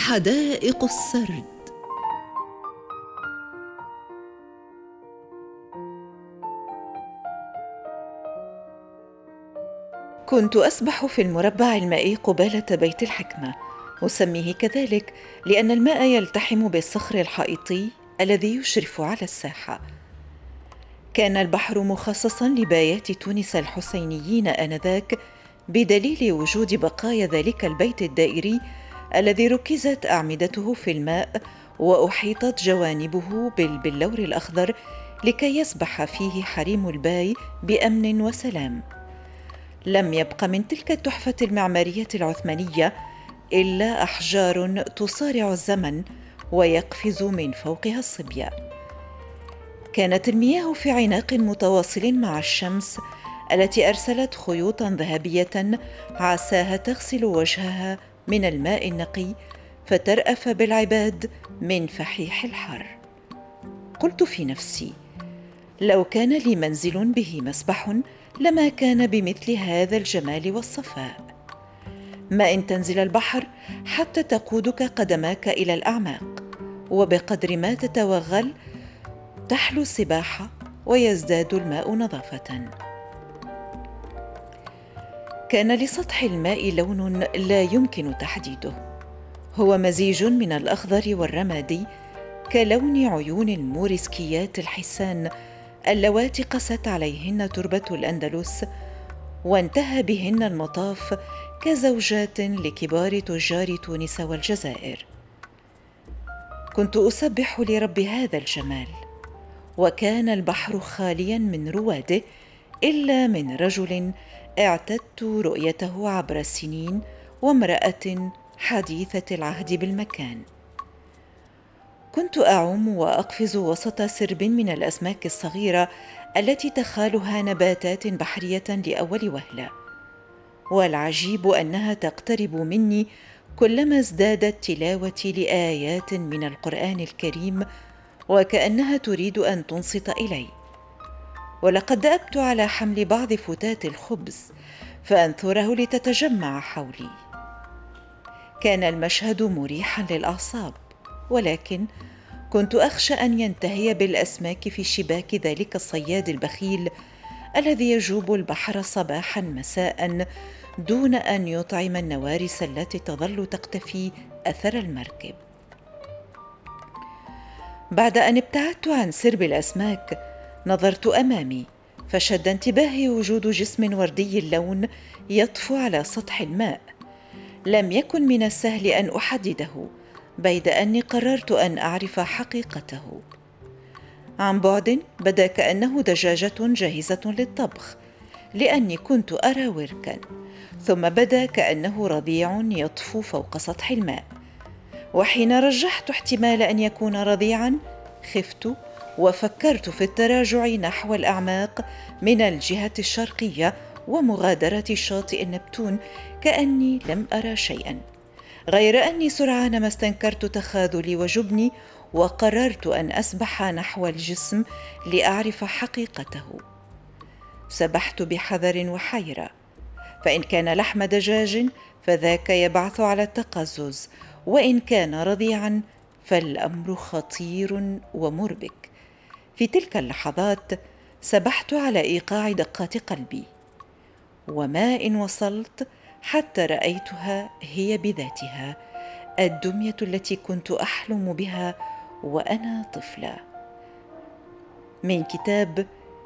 حدائق السرد. كنت أسبح في المربع المائي قبالة بيت الحكمة، أسميه كذلك لأن الماء يلتحم بالصخر الحائطي الذي يشرف على الساحة. كان البحر مخصصا لبايات تونس الحسينيين آنذاك، بدليل وجود بقايا ذلك البيت الدائري الذي ركزت أعمدته في الماء وأحيطت جوانبه بالبلور الأخضر لكي يسبح فيه حريم الباي بأمن وسلام. لم يبق من تلك التحفة المعمارية العثمانية إلا أحجار تصارع الزمن ويقفز من فوقها الصبية. كانت المياه في عناق متواصل مع الشمس التي أرسلت خيوطاً ذهبية عساها تغسل وجهها من الماء النقي فترأف بالعباد من فحيح الحر. قلت في نفسي: لو كان لي منزل به مسبح لما كان بمثل هذا الجمال والصفاء. ما إن تنزل البحر حتى تقودك قدماك إلى الأعماق، وبقدر ما تتوغل تحلو السباحة ويزداد الماء نظافة. كان لسطح الماء لون لا يمكن تحديده، هو مزيج من الأخضر والرمادي كلون عيون الموريسكيات الحسان اللواتي قست عليهن تربة الأندلس، وانتهى بهن المطاف كزوجات لكبار تجار تونس والجزائر. كنت أسبح لرب هذا الجمال، وكان البحر خاليا من رواده إلا من رجل اعتدت رؤيته عبر السنين وامرأة حديثة العهد بالمكان. كنت أعوم وأقفز وسط سرب من الأسماك الصغيرة التي تخالها نباتات بحرية لأول وهلة، والعجيب أنها تقترب مني كلما ازدادت تلاوتي لآيات من القرآن الكريم، وكأنها تريد أن تنصت إلي. ولقد دأبت على حمل بعض فتات الخبز فأنثره لتتجمع حولي. كان المشهد مريحا للأعصاب، ولكن كنت أخشى أن ينتهي بالأسماك في شباك ذلك الصياد البخيل الذي يجوب البحر صباحا مساء دون أن يطعم النوارس التي تظل تقتفي أثر المركب. بعد أن ابتعدت عن سرب الأسماك نظرت أمامي، فشد انتباهي وجود جسم وردي اللون يطفو على سطح الماء. لم يكن من السهل أن أحدده، بيد أني قررت أن أعرف حقيقته. عن بعد بدا كأنه دجاجة جاهزة للطبخ، لأني كنت أرى وركا، ثم بدا كأنه رضيع يطفو فوق سطح الماء. وحين رجحت احتمال أن يكون رضيعا خفت وفكرت في التراجع نحو الأعماق من الجهة الشرقية ومغادرة شاطئ النبتون كأني لم أرى شيئا، غير أني سرعان ما استنكرت تخاذلي وجبني وقررت أن أسبح نحو الجسم لأعرف حقيقته. سبحت بحذر وحيرة، فإن كان لحم دجاج فذاك يبعث على التقزز، وإن كان رضيعا فالأمر خطير ومربك. في تلك اللحظات سبحت على إيقاع دقات قلبي، وما إن وصلت حتى رأيتها هي بذاتها الدمية التي كنت أحلم بها وأنا طفلة. من كتاب